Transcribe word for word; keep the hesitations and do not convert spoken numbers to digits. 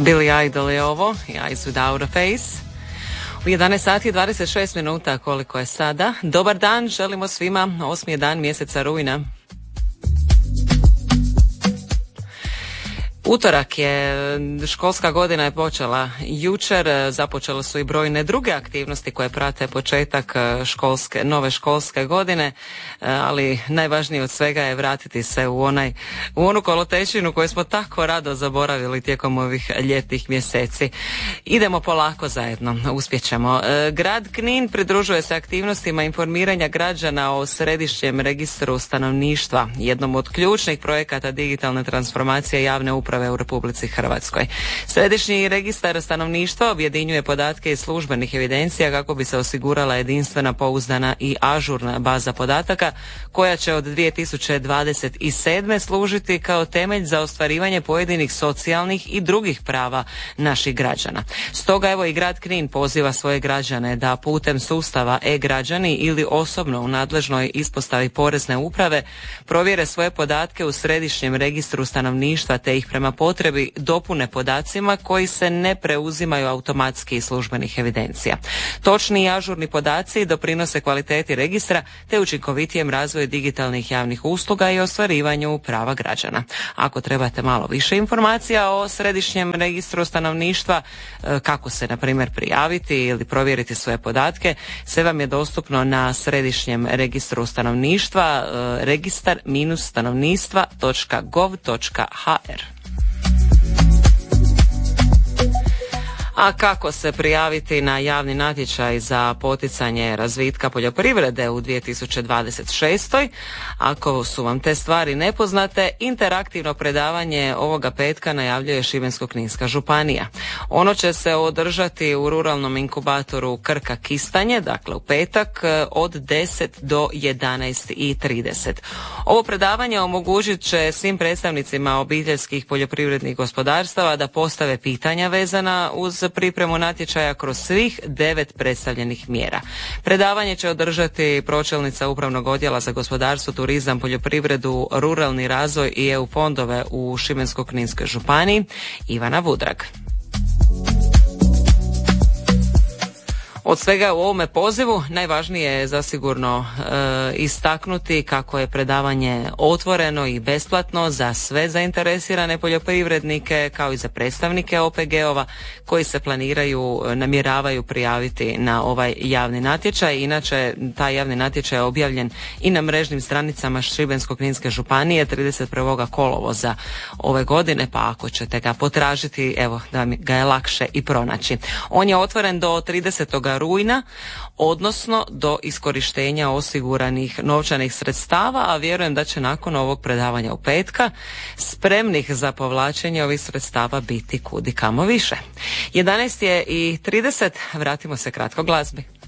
Billy Idol je ovo, Eyes Without a Face. U jedanaest sati i dvadeset šest minuta koliko je sada. Dobar dan, želimo svima, osmi je dan mjeseca rujna. Utorak je, školska godina je počela jučer, započele su i brojne druge aktivnosti koje prate početak školske, nove školske godine, ali najvažnije od svega je vratiti se u onaj, u onu kolotečinu koju smo tako rado zaboravili tijekom ovih ljetnih mjeseci. Idemo polako zajedno, uspjećemo. Grad Knin pridružuje se aktivnostima informiranja građana o središnjem registru stanovništva, jednom od ključnih projekata digitalne transformacije javne uprave u Republici Hrvatskoj. Središnji registar stanovništva objedinjuje podatke iz službenih evidencija kako bi se osigurala jedinstvena, pouzdana i ažurna baza podataka koja će od dvije tisuće dvadeset sedme služiti kao temelj za ostvarivanje pojedinih socijalnih i drugih prava naših građana. Stoga evo i grad Knin poziva svoje građane da putem sustava e-građani ili osobno u nadležnoj ispostavi porezne uprave provjere svoje podatke u središnjem registru stanovništva te ih prema potrebi dopune podacima koji se ne preuzimaju automatski iz službenih evidencija. Točni i ažurni podaci doprinose kvaliteti registra te učinkovitijem razvoju digitalnih javnih usluga i ostvarivanju prava građana. Ako trebate malo više informacija o središnjem registru stanovništva, kako se na primjer prijaviti ili provjeriti svoje podatke, sve vam je dostupno na središnjem registru stanovništva registar stanovništva točka gov točka ha er. A kako se prijaviti na javni natječaj za poticanje razvitka poljoprivrede u dvije tisuće dvadeset šestoj? Ako su vam te stvari nepoznate, interaktivno predavanje ovoga petka najavljuje Šibensko-kninska županija. Ono će se održati u ruralnom inkubatoru Krka Kistanje, dakle u petak od deset do jedanaest i trideset. Ovo predavanje omogućit će svim predstavnicima obiteljskih poljoprivrednih gospodarstava da postave pitanja vezana uz pripremu natječaja kroz svih devet predstavljenih mjera. Predavanje će održati pročelnica Upravnog odjela za gospodarstvo, turizam, poljoprivredu, ruralni razvoj i E U fondove u Šibensko-kninskoj županiji, Ivana Vudrag. Od svega u ovome pozivu najvažnije je zasigurno e, istaknuti kako je predavanje otvoreno i besplatno za sve zainteresirane poljoprivrednike kao i za predstavnike O P G ova koji se planiraju, namjeravaju prijaviti na ovaj javni natječaj. Inače, taj javni natječaj je objavljen i na mrežnim stranicama Šibensko-kninske županije trideset prvog kolovoza ove godine, pa ako ćete ga potražiti, evo da ga je lakše i pronaći. On je otvoren do tridesetog rujna, odnosno do iskorištenja osiguranih novčanih sredstava, a vjerujem da će nakon ovog predavanja u petka spremnih za povlačenje ovih sredstava biti kud i kamo više. jedanaest je i trideset, vratimo se kratko glazbi.